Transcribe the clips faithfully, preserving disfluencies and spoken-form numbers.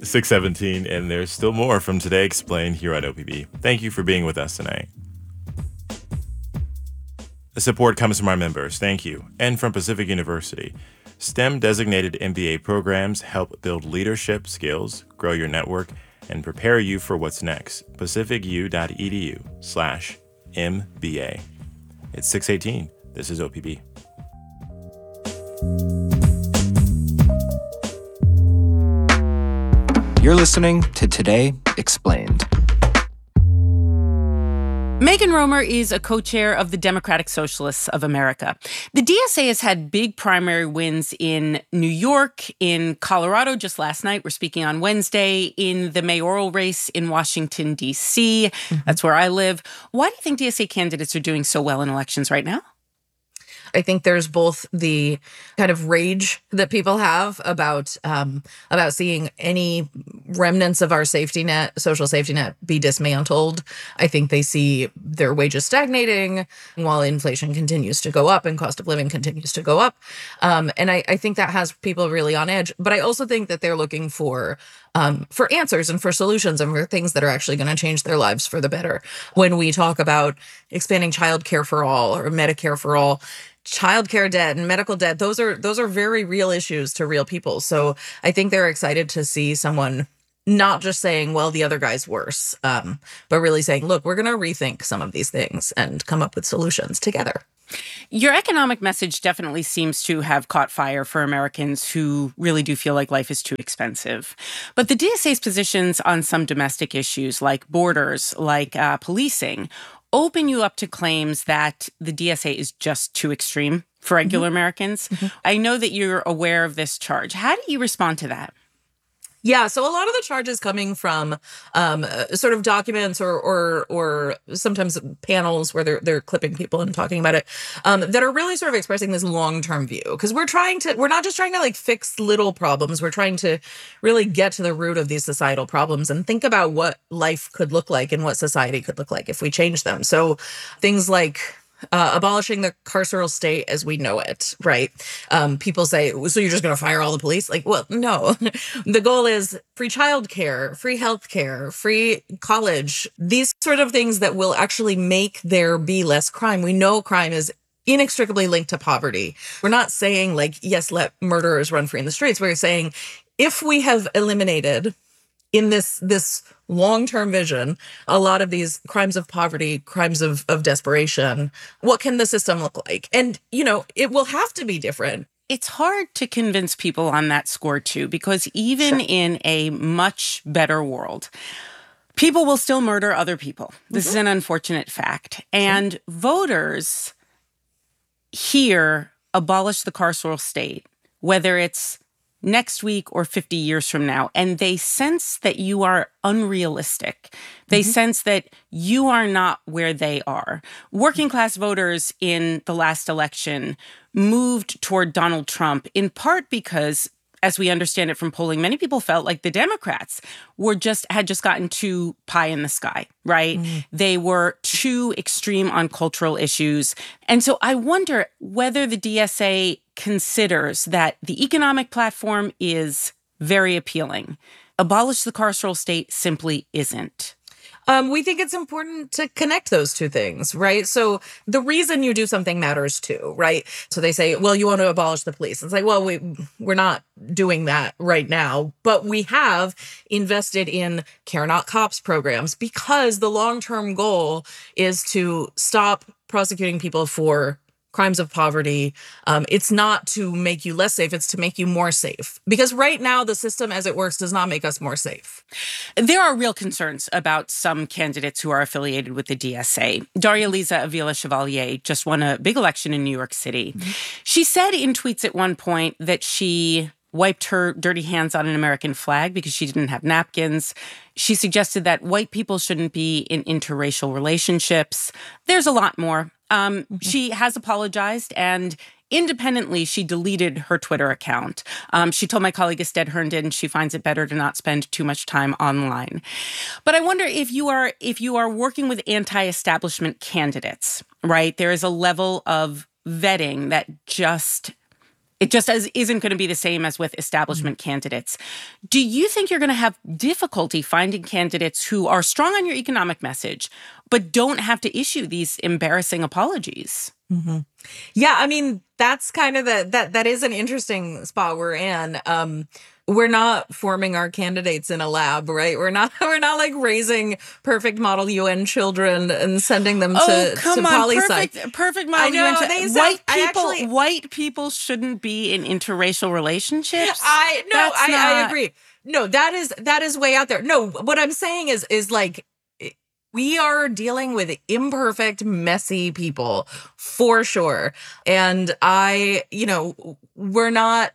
six seventeen, and there's still more from Today Explained here on O P B. Thank you for being with us tonight. The support comes from our members, thank you, and from Pacific University. STEM-designated M B A programs help build leadership skills, grow your network, and prepare you for what's next. pacificu.edu slash MBA. It's six eighteen. This is O P B. You're listening to Today Explained. Megan Romer is a co-chair of the Democratic Socialists of America. The D S A has had big primary wins in New York, in Colorado just last night. We're speaking on Wednesday, in the mayoral race in Washington, D C. Mm-hmm. That's where I live. Why do you think D S A candidates are doing so well in elections right now? I think there's both the kind of rage that people have about um, about seeing any remnants of our safety net, social safety net, be dismantled. I think they see their wages stagnating while inflation continues to go up and cost of living continues to go up. Um, and I, I think that has people really on edge. But I also think that they're looking for Um, for answers and for solutions and for things that are actually going to change their lives for the better. When we talk about expanding childcare for all or Medicare for all, childcare debt and medical debt, those are those are very real issues to real people. So I think they're excited to see someone not just saying, well, the other guy's worse, um, but really saying, look, we're going to rethink some of these things and come up with solutions together. Your economic message definitely seems to have caught fire for Americans who really do feel like life is too expensive. But the D S A's positions on some domestic issues like borders, like uh, policing, open you up to claims that the D S A is just too extreme for regular mm-hmm. Americans. Mm-hmm. I know that you're aware of this charge. How do you respond to that? Yeah, so a lot of the charges coming from um, sort of documents or or or sometimes panels where they're they're clipping people and talking about it um, that are really sort of expressing this long-term view, because we're trying to we're not just trying to like fix little problems. We're trying to really get to the root of these societal problems and think about what life could look like and what society could look like if we change them. So things like Uh, abolishing the carceral state as we know it, right? Um, people say, so you're just going to fire all the police? Like, well, no. The goal is free childcare, free healthcare, free college, these sort of things that will actually make there be less crime. We know crime is inextricably linked to poverty. We're not saying like, yes, let murderers run free in the streets. We're saying if we have eliminated in this this long-term vision, a lot of these crimes of poverty, crimes of, of desperation, what can the system look like? And, you know, it will have to be different. It's hard to convince people on that score, too, because even Sure. in a much better world, people will still murder other people. This mm-hmm. is an unfortunate fact. And sure. voters here abolish the carceral state, whether it's next week or fifty years from now, and they sense that you are unrealistic. They mm-hmm. sense that you are not where they are. Working class voters in the last election moved toward Donald Trump in part because, as we understand it from polling, many people felt like the Democrats were just had just gotten too pie in the sky, right? Mm. They were too extreme on cultural issues. And so I wonder whether the D S A considers that the economic platform is very appealing. Abolish the carceral state simply isn't. Um, we think it's important to connect those two things, right? So the reason you do something matters too, right? So they say, well, you want to abolish the police. It's like, well, we, we're not doing that right now, but we have invested in Care Not Cops programs because the long-term goal is to stop prosecuting people for crimes of poverty. Um, it's not to make you less safe. It's to make you more safe. Because right now, the system as it works does not make us more safe. There are real concerns about some candidates who are affiliated with the D S A. Daria-Liza Avila Chevalier just won a big election in New York City. Mm-hmm. She said in tweets at one point that she wiped her dirty hands on an American flag because she didn't have napkins. She suggested that white people shouldn't be in interracial relationships. There's a lot more. Um, mm-hmm. She has apologized, and independently, she deleted her Twitter account. Um, she told my colleague Ested Herndon she finds it better to not spend too much time online. But I wonder if you are if you are working with anti-establishment candidates, right? There is a level of vetting that just It just as, isn't going to be the same as with establishment mm-hmm. candidates. Do you think you're going to have difficulty finding candidates who are strong on your economic message, but don't have to issue these embarrassing apologies? Mm-hmm. Yeah, I mean, that's kind of the, that, that is an interesting spot we're in. Um, we're not forming our candidates in a lab, right? We're not, we're not like raising perfect model U N children and sending them to, oh, come to on. poli sci. Perfect, perfect model I know, U N children. they White sound, people, actually, white people shouldn't be in interracial relationships. I, no, That's I, not... I agree. No, that is, that is way out there. No, what I'm saying is, is like, we are dealing with imperfect, messy people for sure. And I, you know, we're not,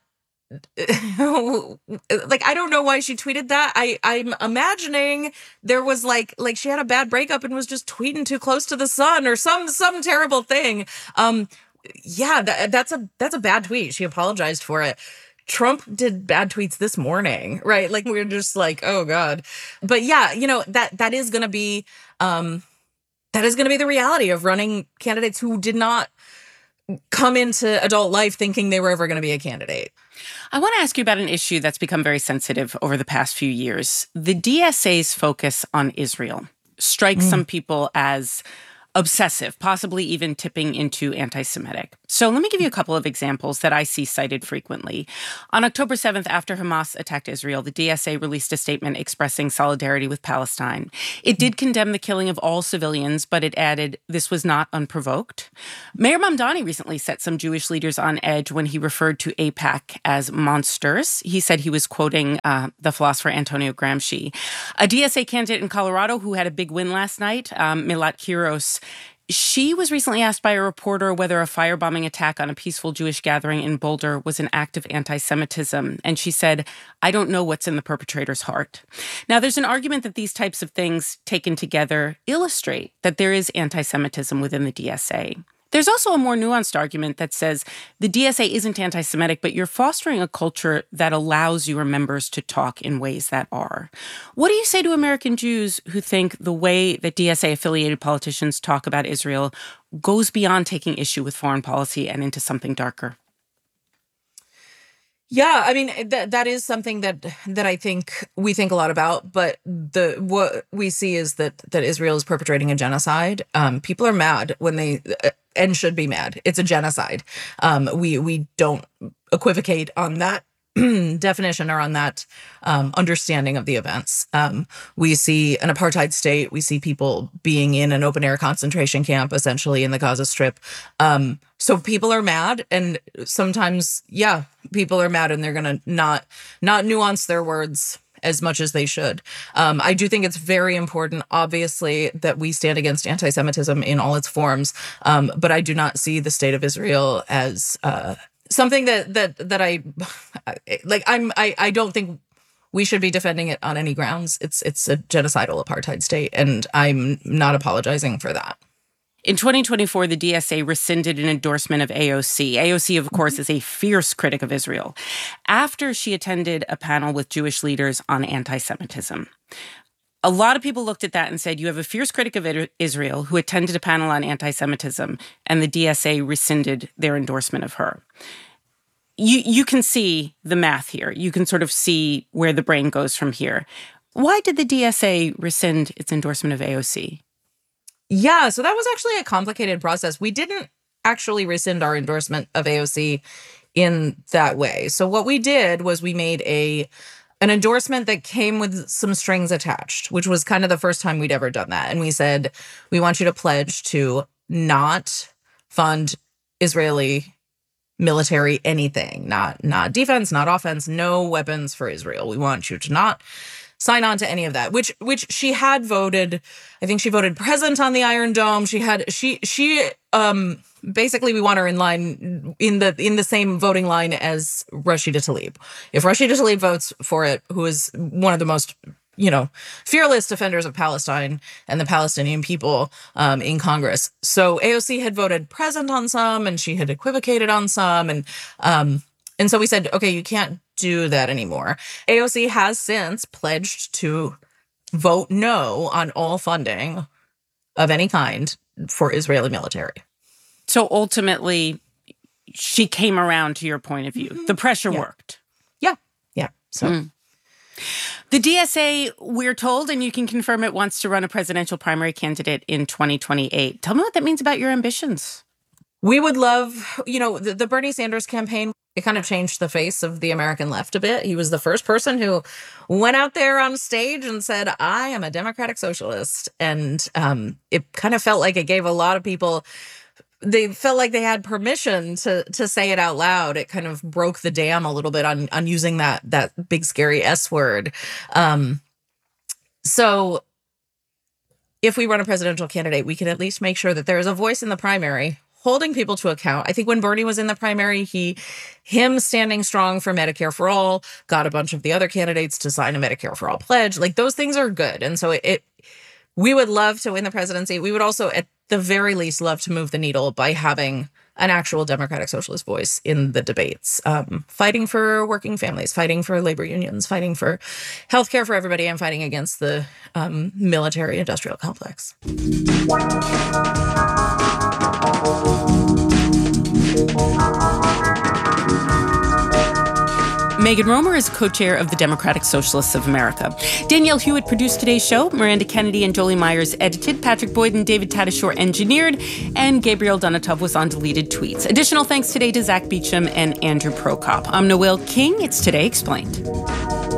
like, I don't know why she tweeted that. I, I'm imagining there was like, like she had a bad breakup and was just tweeting too close to the sun or some, some terrible thing. Um, yeah, that, that's a, that's a bad tweet. She apologized for it. Trump did bad tweets this morning, right? Like we're just like, oh God. But yeah, you know, that, that is going to be, um, that is going to be the reality of running candidates who did not come into adult life thinking they were ever going to be a candidate. I want to ask you about an issue that's become very sensitive over the past few years. The D S A's focus on Israel strikes mm. some people as obsessive, possibly even tipping into anti-Semitic. So let me give you a couple of examples that I see cited frequently. On October seventh, after Hamas attacked Israel, the D S A released a statement expressing solidarity with Palestine. It did condemn the killing of all civilians, but it added this was not unprovoked. Mayor Mamdani recently set some Jewish leaders on edge when he referred to AIPAC as monsters. He said he was quoting uh, the philosopher Antonio Gramsci. A D S A candidate in Colorado who had a big win last night, um, Milat Kiros, she was recently asked by a reporter whether a firebombing attack on a peaceful Jewish gathering in Boulder was an act of anti-Semitism. And she said, I don't know what's in the perpetrator's heart. Now, there's an argument that these types of things taken together illustrate that there is anti-Semitism within the D S A. There's also a more nuanced argument that says the D S A isn't anti-Semitic, but you're fostering a culture that allows your members to talk in ways that are. What do you say to American Jews who think the way that D S A-affiliated politicians talk about Israel goes beyond taking issue with foreign policy and into something darker? Yeah, I mean, that that is something that that I think we think a lot about. But the what we see is that that Israel is perpetrating a genocide. Um, people are mad when they uh, and should be mad. It's a genocide. Um, we we don't equivocate on that definition or on that um, understanding of the events. Um, we see an apartheid state. We see people being in an open air concentration camp, essentially in the Gaza Strip. Um, so people are mad, and sometimes, yeah, people are mad, and they're going to not not nuance their words as much as they should. Um, I do think it's very important, obviously, that we stand against anti-Semitism in all its forms. Um, but I do not see the state of Israel as uh, something that that that I like. I'm I I don't think we should be defending it on any grounds. It's it's a genocidal apartheid state, and I'm not apologizing for that. In twenty twenty-four, the D S A rescinded an endorsement of A O C. A O C, of course, is a fierce critic of Israel, after she attended a panel with Jewish leaders on anti-Semitism. A lot of people looked at that and said, you have a fierce critic of Israel who attended a panel on anti-Semitism, and the D S A rescinded their endorsement of her. You, you can see the math here. You can sort of see where the brain goes from here. Why did the D S A rescind its endorsement of A O C? Yeah, so that was actually a complicated process. We didn't actually rescind our endorsement of A O C in that way. So what we did was we made a an endorsement that came with some strings attached, which was kind of the first time we'd ever done that. And we said, we want you to pledge to not fund Israeli military anything, not not defense, not offense, no weapons for Israel. We want you to not sign on to any of that, which which she had voted. I think she voted present on the Iron Dome. She had she she um basically we want her in line in the in the same voting line as Rashida Tlaib. If Rashida Tlaib votes for it, who is one of the most, you know, fearless defenders of Palestine and the Palestinian people um, in Congress. So A O C had voted present on some, and she had equivocated on some, and um and so we said, okay, you can't do that anymore. A O C has since pledged to vote no on all funding of any kind for Israeli military. So ultimately, she came around to your point of view. Mm-hmm. The pressure yeah. worked. Yeah. Yeah. So. Mm. The D S A, we're told, and you can confirm it, wants to run a presidential primary candidate in twenty twenty-eight. Tell me what that means about your ambitions. We would love, you know, the, the Bernie Sanders campaign, it kind of changed the face of the American left a bit. He was the first person who went out there on stage and said, I am a democratic socialist. And um, it kind of felt like it gave a lot of people, they felt like they had permission to to say it out loud. It kind of broke the dam a little bit on, on using that, that big, scary S word. Um, so if we run a presidential candidate, we can at least make sure that there is a voice in the primary holding people to account. I think when Bernie was in the primary, he, him standing strong for Medicare for all, got a bunch of the other candidates to sign a Medicare for all pledge. Like, those things are good. And so it, it we would love to win the presidency. We would also, at the very least, love to move the needle by having an actual democratic socialist voice in the debates, um, fighting for working families, fighting for labor unions, fighting for healthcare for everybody, and fighting against the um, military industrial complex. Megan Romer is co-chair of the Democratic Socialists of America. Danielle Hewitt produced today's show. Miranda Kennedy and Jolie Myers edited. Patrick Boyd and David Tatasciore engineered. And Gabriel Donatov was on deleted tweets. Additional thanks today to Zach Beecham and Andrew Prokop. I'm Noelle King. It's Today Explained.